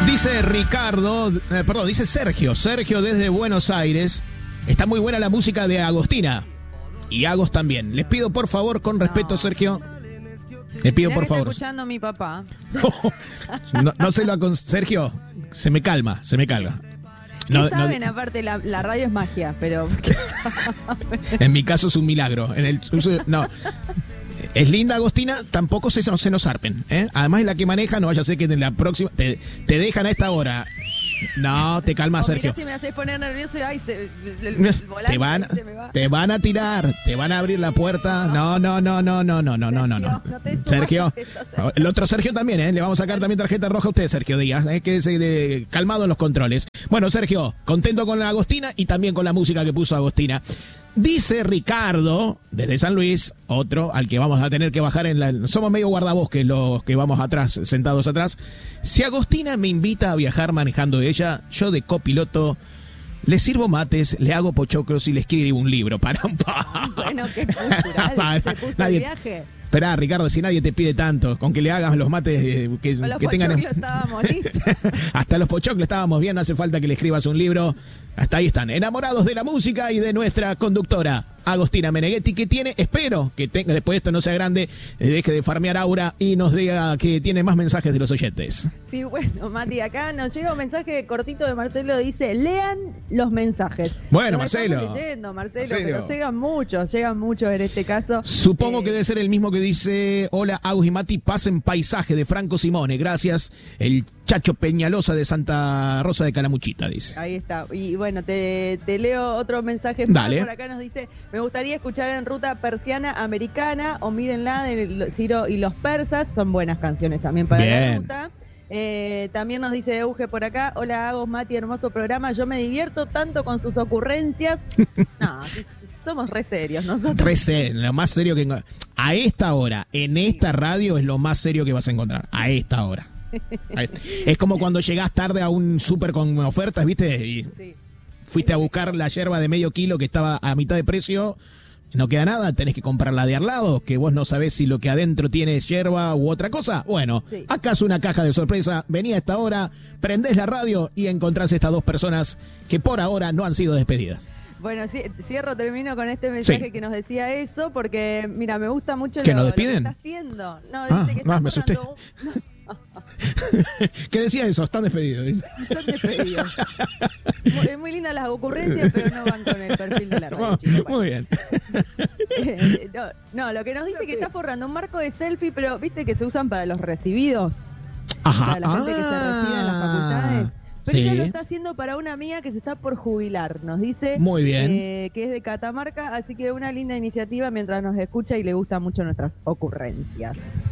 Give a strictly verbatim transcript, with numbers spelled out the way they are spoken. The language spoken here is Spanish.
Dice Ricardo, eh, perdón, dice Sergio, Sergio desde Buenos Aires. Está muy buena la música de Agostina. Y Agos también. Les pido por favor, con respeto, no. Sergio. Les pido Mirá por que favor. Está escuchando a mi papá. no, no se lo acon... Sergio, se me calma, se me calma. No, saben, no... aparte la, la radio es magia, pero... En mi caso es un milagro. En el no. Es linda Agostina, tampoco se, se nos zarpen, ¿eh? Además es la que maneja, no vaya a ser que en la próxima te, te dejan a esta hora. No, te calmas, Sergio. Si me haces poner nervioso y ay, se, el, el te van, se me va. Te van a tirar, te van a abrir la puerta. No, no, no, no, no, no, no, no, no, no. Sergio, el otro Sergio también, ¿eh? Le vamos a sacar también tarjeta roja a usted, Sergio Díaz, ¿eh? Quédese de, calmado en los controles. Bueno, Sergio, contento con la Agostina y también con la música que puso Agostina. Dice Ricardo, desde San Luis, otro al que vamos a tener que bajar en la... Somos medio guardabosques los que vamos atrás, sentados atrás. Si Agostina me invita a viajar manejando ella, yo de copiloto le sirvo mates, le hago pochoclos y le escribo un libro. Para un Bueno, qué cultural, se puso nadie... el viaje. Esperá, Ricardo, si nadie te pide tanto, con que le hagas los mates eh, que, los que tengan... estábamos listos. Hasta los pochoclos estábamos bien, no hace falta que le escribas un libro. Hasta ahí están, enamorados de la música y de nuestra conductora, Agostina Meneghetti, que tiene, espero que tenga, después de esto no sea grande, deje de farmear aura y nos diga que tiene más mensajes de los oyentes. Sí, bueno, Mati, acá nos llega un mensaje cortito de Marcelo, dice, lean los mensajes. Bueno, nos Marcelo. Leyendo, Marcelo, pero llegan muchos, llegan muchos en este caso. Supongo eh, que debe ser el mismo que dice, hola, Agus y Mati, pasen paisaje de Franco Simone, gracias, el Chacho Peñalosa de Santa Rosa de Calamuchita, dice. Ahí está, y bueno, te, te leo otro mensaje más. Dale. Por acá nos dice, me gustaría escuchar en Ruta Persiana Americana o Mírenla de Ciro y los Persas, son buenas canciones también para Bien. la ruta. Eh, también nos dice Euge por acá, hola Agos, Mati, hermoso programa, yo me divierto tanto con sus ocurrencias. No, somos re serios nosotros. Re serio, lo más serio que... A esta hora, en esta radio es lo más serio que vas a encontrar, a esta hora. Es como cuando llegás tarde a un súper con ofertas, ¿viste? Y sí. Fuiste a buscar la yerba de medio kilo que estaba a mitad de precio, no queda nada, tenés que comprar la de al lado, que vos no sabés si lo que adentro tiene es yerba u otra cosa. Bueno, sí. Acá es una caja de sorpresa, vení a esta hora, prendés la radio y encontrás estas dos personas que por ahora no han sido despedidas. Bueno, cierro, termino con este mensaje sí. que nos decía eso, porque, mira, me gusta mucho ¿Que lo, nos despiden? lo que está haciendo. No, ah, dice que más está me asusté. Un... ¿Qué decía eso? Están despedidos. Dice. Están despedidos. Muy, muy lindas las ocurrencias, pero no van con el perfil de la radio. Muy, muy bien. Eh, no, no, lo que nos dice que está forrando un marco de selfie, pero viste que se usan para los recibidos. Ajá. Para la gente ah, que se recibe en las facultades. Pero sí. ella lo está haciendo para una amiga que se está por jubilar, nos dice. Muy bien. Eh, que es de Catamarca, así que una linda iniciativa mientras nos escucha y le gustan mucho nuestras ocurrencias.